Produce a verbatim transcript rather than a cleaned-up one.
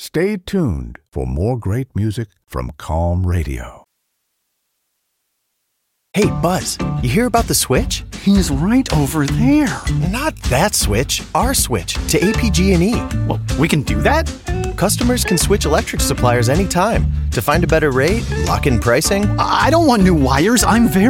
Stay tuned for more great music from Calm Radio. Hey, Buzz, you hear about the switch? He's right over there. Not that switch, our switch to A P G and E. Well, we can do that? Customers can switch electric suppliers anytime to find a better rate, lock in pricing. I don't want new wires. I'm very